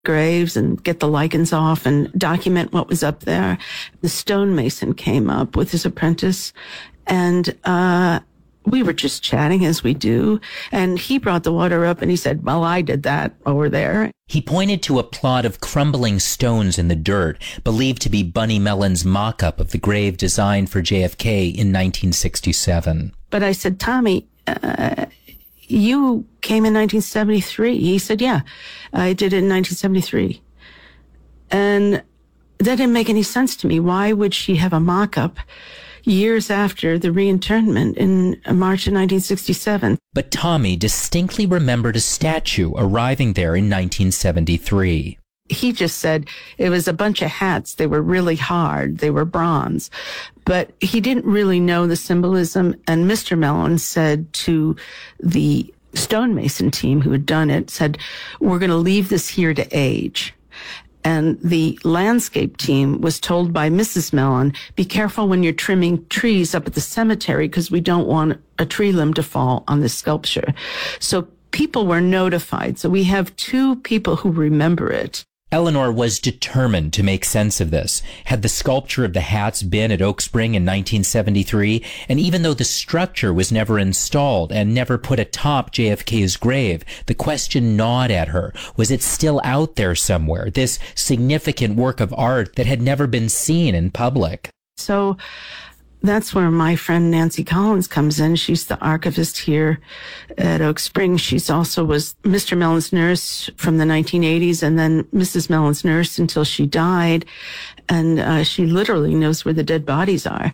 graves and get the lichens off and document what was up there. The stonemason came up with his apprentice, and we were just chatting as we do. And he brought the water up and he said, well, I did that over there. He pointed to a plot of crumbling stones in the dirt, believed to be Bunny Mellon's mock-up of the grave designed for JFK in 1967. But I said, Tommy, you came in 1973. He said, yeah, I did it in 1973. And that didn't make any sense to me. Why would she have a mock-up years after the reinternment in March of 1967? But Tommy distinctly remembered a statue arriving there in 1973. He just said it was a bunch of hats. They were really hard. They were bronze. But he didn't really know the symbolism. And Mr. Mellon said to the stonemason team who had done it, said, we're going to leave this here to age. And the landscape team was told by Mrs. Mellon, be careful when you're trimming trees up at the cemetery because we don't want a tree limb to fall on this sculpture. So people were notified. So we have two people who remember it. Eleanor was determined to make sense of this. Had the sculpture of the hats been at Oak Spring in 1973? And even though the structure was never installed and never put atop JFK's grave, the question gnawed at her. Was it still out there somewhere, this significant work of art that had never been seen in public? So that's where my friend Nancy Collins comes in. She's the archivist here at Oak Springs. She's also was Mr. Mellon's nurse from the 1980s and then Mrs. Mellon's nurse until she died. And she literally knows where the dead bodies are.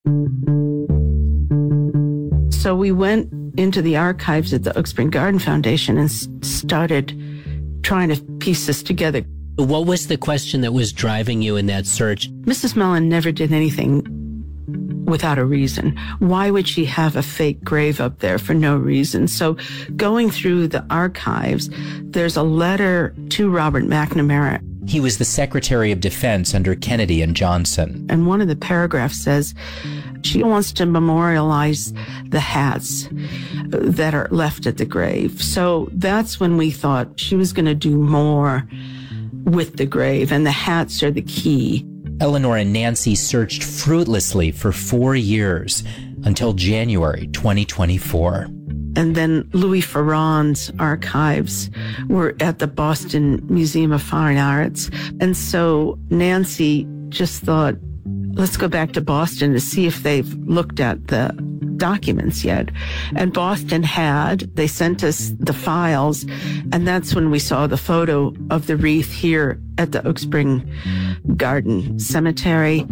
So we went into the archives at the Oak Spring Garden Foundation and started trying to piece this together. What was the question that was driving you in that search? Mrs. Mellon never did anything without a reason. Why would she have a fake grave up there for no reason? So going through the archives, there's a letter to Robert McNamara. He was the Secretary of Defense under Kennedy and Johnson. And one of the paragraphs says she wants to memorialize the hats that are left at the grave. So that's when we thought she was going to do more with the grave, and the hats are the key. Eleanor and Nancy searched fruitlessly for 4 years until January 2024. And then Louis Farron's archives were at the Boston Museum of Fine Arts. And so Nancy just thought, let's go back to Boston to see if they've looked at the documents yet. And Boston had. They sent us the files, and that's when we saw the photo of the wreath here at the Oak Spring Garden Cemetery.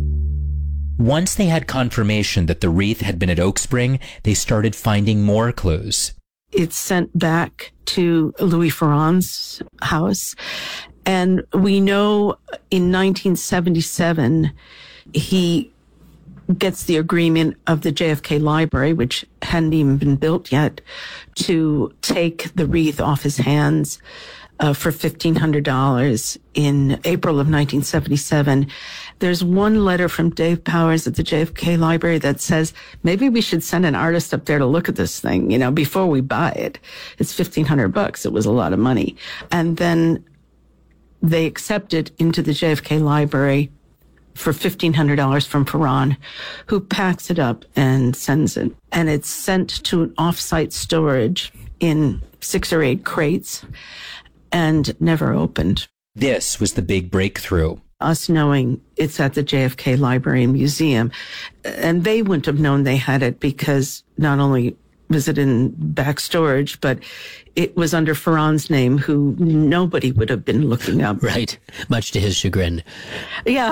Once they had confirmation that the wreath had been at Oak Spring, they started finding more clues. It's sent back to Louis Farron's house, and we know in 1977 he gets the agreement of the JFK Library, which hadn't even been built yet, to take the wreath off his hands for $1,500 in April of 1977. There's one letter from Dave Powers at the JFK Library that says, maybe we should send an artist up there to look at this thing, before we buy it. It's $1,500. It was a lot of money. And then they accept it into the JFK Library for $1,500 from Farron, who packs it up and sends it. And it's sent to an off-site storage in 6 or 8 crates and never opened. This was the big breakthrough. Us knowing it's at the JFK Library and Museum. And they wouldn't have known they had it because not only was it in back storage, but it was under Farron's name, who nobody would have been looking up. Right. Much to his chagrin. Yeah.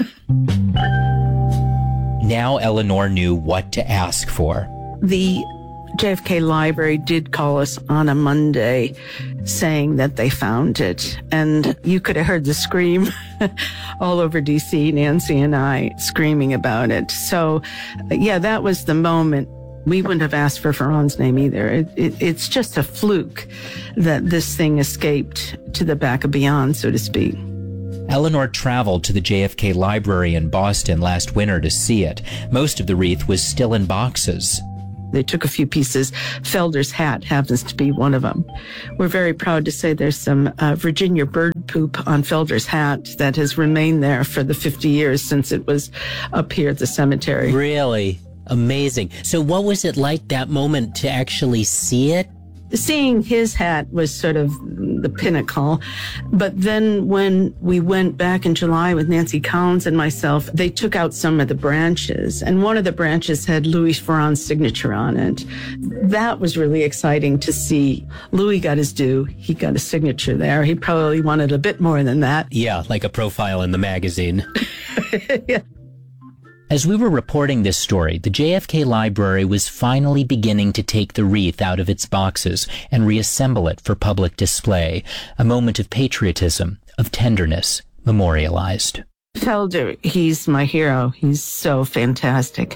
Now Eleanor knew what to ask for. The JFK Library did call us on a Monday saying that they found it. And you could have heard the scream all over DC, Nancy and I screaming about it. So, yeah, that was the moment. We wouldn't have asked for Farron's name either. It's just a fluke that this thing escaped to the back of beyond, so to speak. Eleanor traveled to the JFK Library in Boston last winter to see it. Most of the wreath was still in boxes. They took a few pieces. Felder's hat happens to be one of them. We're very proud to say there's some Virginia bird poop on Felder's hat that has remained there for the 50 years since it was up here at the cemetery. Really? Amazing. So what was it like that moment to actually see it? Seeing his hat was sort of the pinnacle. But then when we went back in July with Nancy Collins and myself, they took out some of the branches. And one of the branches had Louis Farrand's signature on it. That was really exciting to see. Louis got his due. He got a signature there. He probably wanted a bit more than that. Yeah, like a profile in the magazine. Yeah. As we were reporting this story, the JFK Library was finally beginning to take the wreath out of its boxes and reassemble it for public display, a moment of patriotism, of tenderness, memorialized. Felder, he's my hero. He's so fantastic.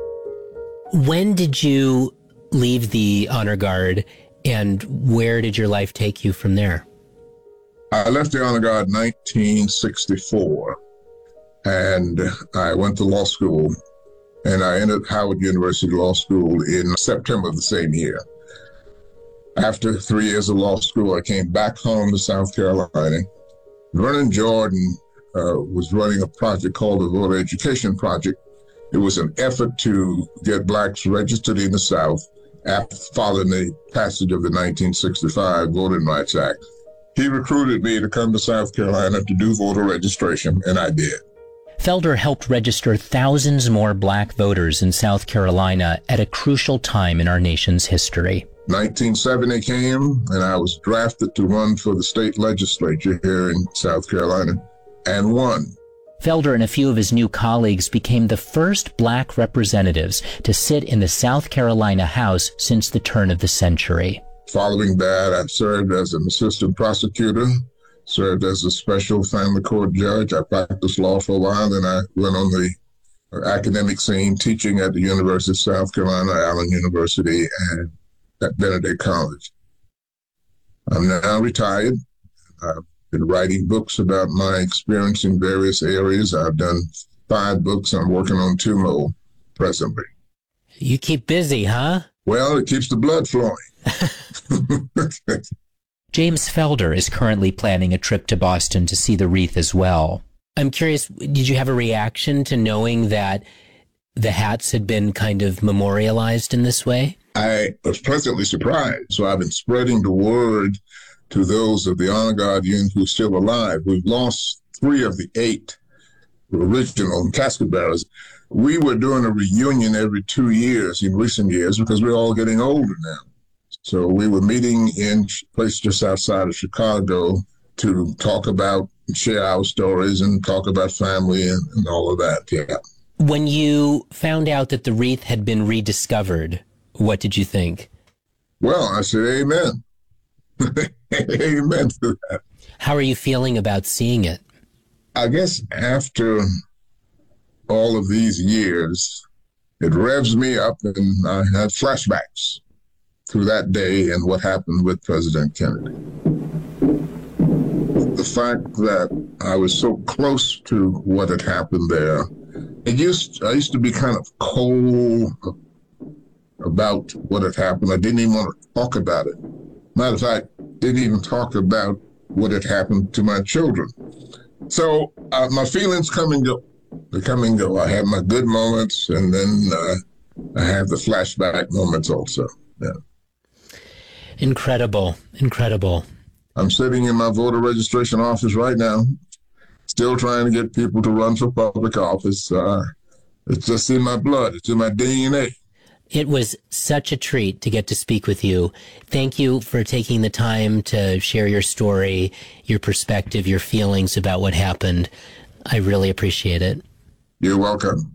When did you leave the Honor Guard, and where did your life take you from there? I left the Honor Guard in 1964. And I went to law school, and I entered Howard University Law School in September of the same year. After 3 years of law school, I came back home to South Carolina. Vernon Jordan was running a project called the Voter Education Project. It was an effort to get blacks registered in the South following the passage of the 1965 Voting Rights Act. He recruited me to come to South Carolina to do voter registration, and I did. Felder helped register thousands more black voters in South Carolina at a crucial time in our nation's history. 1970 came, and I was drafted to run for the state legislature here in South Carolina, and won. Felder and a few of his new colleagues became the first black representatives to sit in the South Carolina House since the turn of the century. Following that, I served as an assistant prosecutor, served as a special family court judge. I practiced law for a while, then I went on the academic scene, teaching at the University of South Carolina, Allen University, and at Benedict College. I'm now retired. I've been writing books about my experience in various areas. I've done 5 books. I'm working on 2 more presently. You keep busy, huh? Well, it keeps the blood flowing. James Felder is currently planning a trip to Boston to see the wreath as well. I'm curious, did you have a reaction to knowing that the hats had been kind of memorialized in this way? I was pleasantly surprised. So I've been spreading the word to those of the Honor Guard unit who are still alive. We've lost 3 of the 8 original casket bearers. We were doing a reunion every 2 years in recent years because we're all getting older now. So we were meeting in a place just outside of Chicago to talk about, share our stories and talk about family and all of that, yeah. When you found out that the wreath had been rediscovered, what did you think? Well, I said, amen. Amen to that. How are you feeling about seeing it? I guess after all of these years, it revs me up, and I had flashbacks through that day and what happened with President Kennedy. The fact that I was so close to what had happened there, I used to be kind of cold about what had happened. I didn't even want to talk about it. Matter of fact, didn't even talk about what had happened to my children. So my feelings come and go. They come and go. I have my good moments, and then I have the flashback moments also. Yeah. Incredible. Incredible. I'm sitting in my voter registration office right now, still trying to get people to run for public office. It's just in my blood. It's in my DNA. It was such a treat to get to speak with you. Thank you for taking the time to share your story, your perspective, your feelings about what happened. I really appreciate it. You're welcome.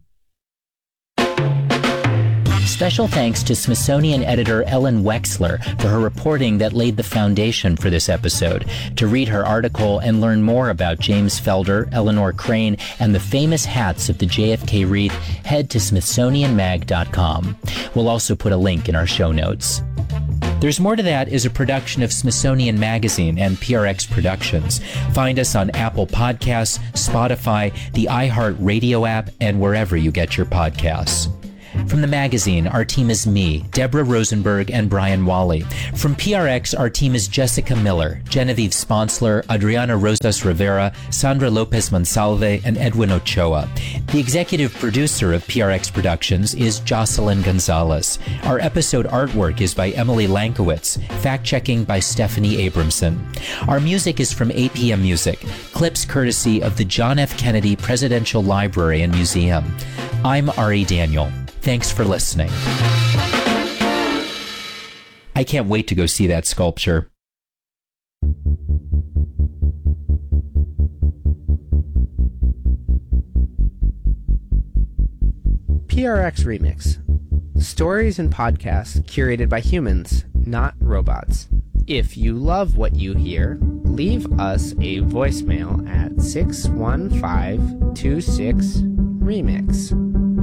Special thanks to Smithsonian editor Ellen Wexler for her reporting that laid the foundation for this episode. To read her article and learn more about James Felder, Eleanor Crane, and the famous hats of the JFK wreath, head to smithsonianmag.com. We'll also put a link in our show notes. There's More to That is a production of Smithsonian Magazine and PRX Productions. Find us on Apple Podcasts, Spotify, the iHeartRadio app, and wherever you get your podcasts. From the magazine, our team is me, Deborah Rosenberg, and Brian Wally. From PRX, our team is Jessica Miller, Genevieve Sponsler, Adriana Rosas Rivera, Sandra Lopez Monsalve, and Edwin Ochoa. The executive producer of PRX Productions is Jocelyn Gonzalez. Our episode artwork is by Emily Lankowitz, fact-checking by Stephanie Abramson. Our music is from APM Music, clips courtesy of the John F. Kennedy Presidential Library and Museum. I'm Ari Daniel. Thanks for listening. I can't wait to go see that sculpture. PRX Remix. Stories and podcasts curated by humans, not robots. If you love what you hear, leave us a voicemail at 615-26-REMIX.